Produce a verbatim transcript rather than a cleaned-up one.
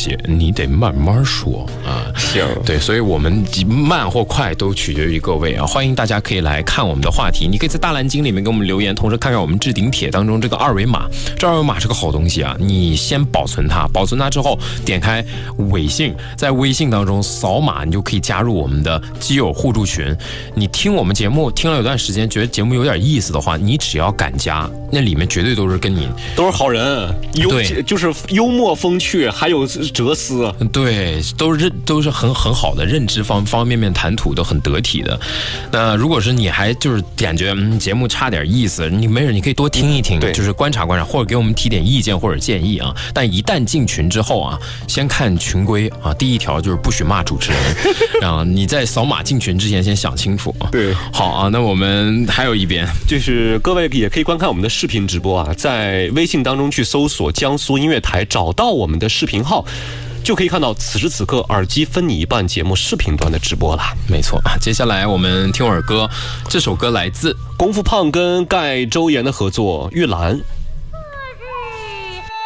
西你得慢慢说啊。 行， 对，所以我们慢或快都取决于各位啊。欢迎大家可以来看我们的话题，你可以在大蓝鲸里面给我们留言，同时看看我们置顶帖当中这个二维码。这二维码是个好东西啊，你先保存它，保存它之后点开微信，在微信当中扫码，你就可以加入我们的基友互助群。你听我们节目听了有段时间，觉得节目有点意思的话，你只要敢加，那里面绝对都是跟你都是好人，幽就是幽默风趣，还有哲思， 对，都是都是很很好的认知方方方面面谈吐都很得体的。那如果是你还就是感觉嗯节目差点意思，你没事你可以多听一听， 对， 就是观察观察，或者给我们提点意见或者建议啊。但一旦进群之后啊，先看群规啊，第一条就是不许骂主持人啊。你在扫码进群之前先想清楚啊。 对， 好啊，那我们还有一边就是各位也可以观看我们的视频直播啊，在微信当中去搜索江苏音乐台，找到我们的视频号，就可以看到此时此刻耳机分你一半节目视频端的直播了。 没错，接下来我们听会儿歌，这首歌来自功夫胖跟盖周岩的合作《玉兰》。